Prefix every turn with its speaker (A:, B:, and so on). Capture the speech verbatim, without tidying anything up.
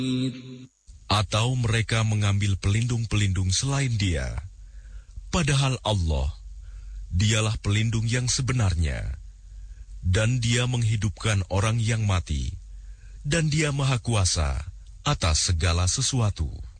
A: Atau mereka mengambil pelindung-pelindung selain Dia, padahal Allah, Dialah pelindung yang sebenarnya, dan Dia menghidupkan orang yang mati, dan Dia Maha Kuasa atas segala sesuatu.